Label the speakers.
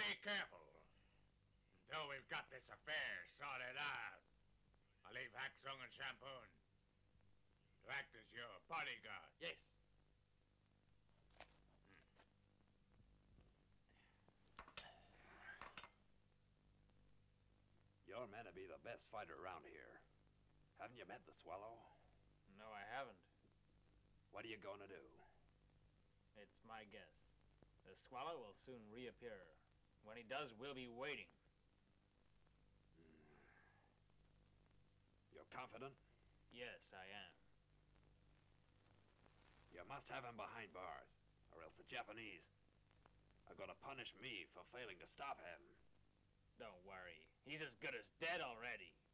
Speaker 1: be careful. Until we've got this affair sorted out, I'll leave Hak Sung and Champoon to act as your bodyguard.
Speaker 2: Yes.
Speaker 3: You're meant to be the best fighter around here. Haven't you met the Swallow?
Speaker 2: No, I haven't.
Speaker 3: What are you going to do?
Speaker 2: It's my guess. The Swallow will soon reappear. When he does, we'll be waiting.
Speaker 3: You're confident?
Speaker 2: Yes, I am.
Speaker 3: You must have him behind bars, or else the Japanese are going to punish me for failing to stop him.
Speaker 2: Don't worry. He's as good as dead already.